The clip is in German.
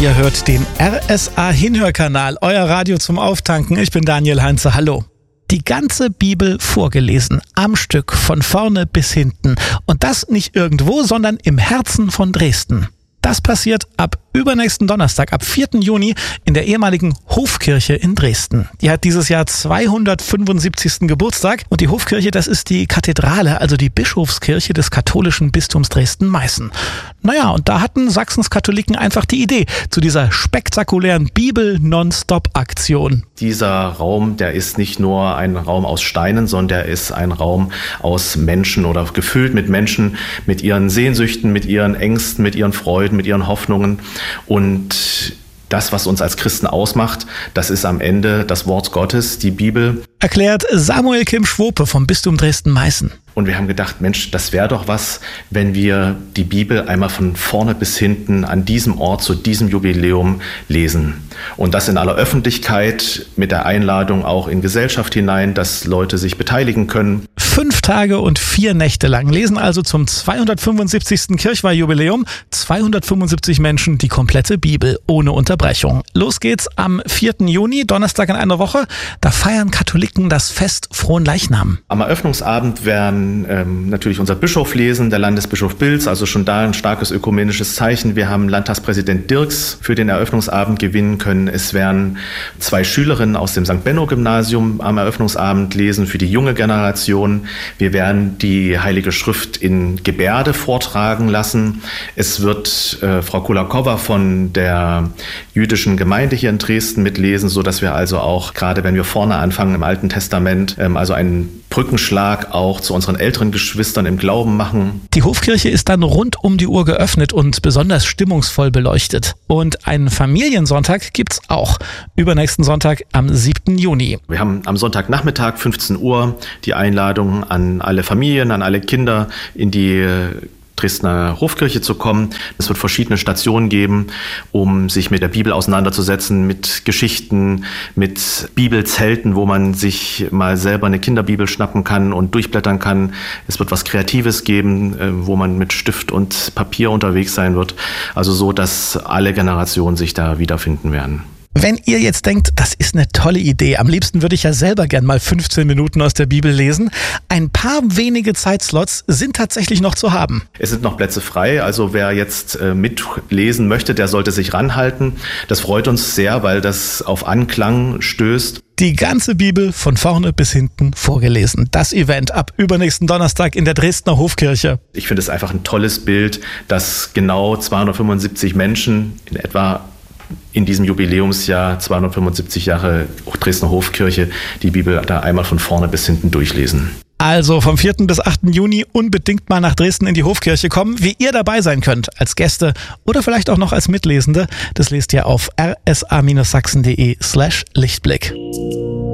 Ihr hört den RSA-Hinhörkanal, euer Radio zum Auftanken. Ich bin Daniel Heinze, hallo. Die ganze Bibel vorgelesen, am Stück, von vorne bis hinten. Und das nicht irgendwo, sondern im Herzen von Dresden. Das passiert ab übernächsten Donnerstag, ab 4. Juni in der ehemaligen Hofkirche in Dresden. Die hat dieses Jahr 275. Geburtstag und die Hofkirche, das ist die Kathedrale, also die Bischofskirche des katholischen Bistums Dresden-Meißen. Naja, und da hatten Sachsens Katholiken einfach die Idee zu dieser spektakulären Bibel-Non-Stop-Aktion. Dieser Raum, der ist nicht nur ein Raum aus Steinen, sondern der ist ein Raum aus Menschen oder gefüllt mit Menschen, mit ihren Sehnsüchten, mit ihren Ängsten, mit ihren Freuden, mit ihren Hoffnungen. Und das, was uns als Christen ausmacht, das ist am Ende das Wort Gottes, die Bibel. Erklärt Samuel Kim Schwope vom Bistum Dresden-Meißen. Und wir haben gedacht, Mensch, das wäre doch was, wenn wir die Bibel einmal von vorne bis hinten an diesem Ort zu diesem Jubiläum lesen. Und das in aller Öffentlichkeit mit der Einladung auch in Gesellschaft hinein, dass Leute sich beteiligen können. 5 Tage und 4 Nächte lang lesen also zum 275. Kirchweihjubiläum 275 Menschen die komplette Bibel ohne Unterbrechung. Los geht's am 4. Juni, Donnerstag in einer Woche. Da feiern Katholiken das Fest Fronleichnam. Am Eröffnungsabend werden natürlich unser Bischof lesen, der Landesbischof Bilz, also schon da ein starkes ökumenisches Zeichen. Wir haben Landtagspräsident Dirks für den Eröffnungsabend gewinnen können. Es werden 2 Schülerinnen aus dem St. Benno-Gymnasium am Eröffnungsabend lesen für die junge Generation. Wir werden die Heilige Schrift in Gebärde vortragen lassen. Es wird Frau Kulakova von der jüdischen Gemeinde hier in Dresden mitlesen, sodass wir also auch, gerade wenn wir vorne anfangen im Alten Testament, also einen Brückenschlag auch zu unseren älteren Geschwistern im Glauben machen. Die Hofkirche ist dann rund um die Uhr geöffnet und besonders stimmungsvoll beleuchtet. Und einen Familiensonntag gibt's auch. Übernächsten Sonntag am 7. Juni. Wir haben am Sonntagnachmittag 15 Uhr die Einladung an alle Familien, an alle Kinder in die Dresdner Hofkirche zu kommen. Es wird verschiedene Stationen geben, um sich mit der Bibel auseinanderzusetzen, mit Geschichten, mit Bibelzelten, wo man sich mal selber eine Kinderbibel schnappen kann und durchblättern kann. Es wird was Kreatives geben, wo man mit Stift und Papier unterwegs sein wird. Also so, dass alle Generationen sich da wiederfinden werden. Wenn ihr jetzt denkt, das ist eine tolle Idee, am liebsten würde ich ja selber gern mal 15 Minuten aus der Bibel lesen, ein paar wenige Zeitslots sind tatsächlich noch zu haben. Es sind noch Plätze frei, also wer jetzt mitlesen möchte, der sollte sich ranhalten. Das freut uns sehr, weil das auf Anklang stößt. Die ganze Bibel von vorne bis hinten vorgelesen. Das Event ab übernächsten Donnerstag in der Dresdner Hofkirche. Ich finde es einfach ein tolles Bild, dass genau 275 Menschen in etwa in diesem Jubiläumsjahr 275 Jahre Dresdner Hofkirche die Bibel da einmal von vorne bis hinten durchlesen. Also vom 4. bis 8. Juni unbedingt mal nach Dresden in die Hofkirche kommen. Wie ihr dabei sein könnt, als Gäste oder vielleicht auch noch als Mitlesende, das lest ihr auf rsa-sachsen.de/Lichtblick.